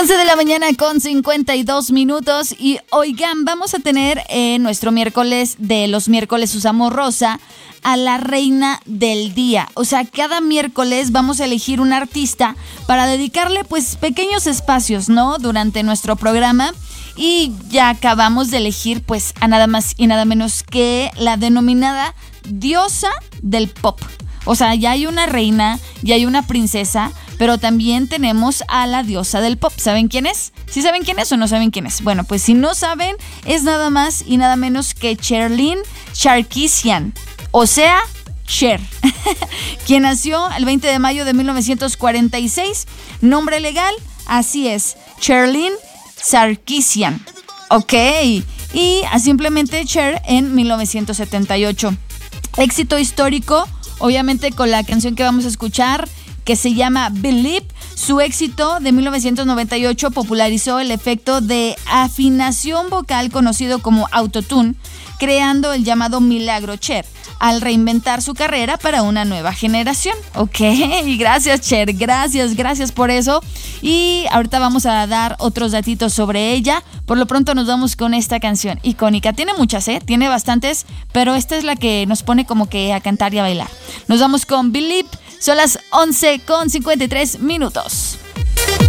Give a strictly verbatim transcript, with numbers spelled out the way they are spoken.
once de la mañana con cincuenta y dos minutos y oigan, vamos a tener en eh, nuestro miércoles de los miércoles usamos rosa a la reina del día. O sea, cada miércoles vamos a elegir un artista para dedicarle pues pequeños espacios, ¿no? Durante nuestro programa. Y ya acabamos de elegir pues a nada más y nada menos que la denominada diosa del pop. O sea, ya hay una reina, ya hay una princesa, pero también tenemos a la diosa del pop. ¿Saben quién es? ¿Sí saben quién es o no saben quién es? Bueno, pues si no saben, es nada más y nada menos que Cherlyn Sarkisian, o sea, Cher, quien nació el veinte de mayo de mil novecientos cuarenta y seis. Nombre legal, así es, Cherlyn Sarkisian. Ok, y a simplemente Cher en mil novecientos setenta y ocho. Éxito histórico, obviamente con la canción que vamos a escuchar, que se llama Believe. Su éxito de mil novecientos noventa y ocho popularizó el efecto de afinación vocal conocido como autotune, creando el llamado milagro Cher, al reinventar su carrera para una nueva generación. Ok, gracias Cher, gracias, gracias por eso. Y ahorita vamos a dar otros datitos sobre ella. Por lo pronto nos vamos con esta canción icónica. Tiene muchas, ¿eh? Tiene bastantes, pero esta es la que nos pone como que a cantar y a bailar. Nos vamos con Believe. Son las once con cincuenta y tres minutos.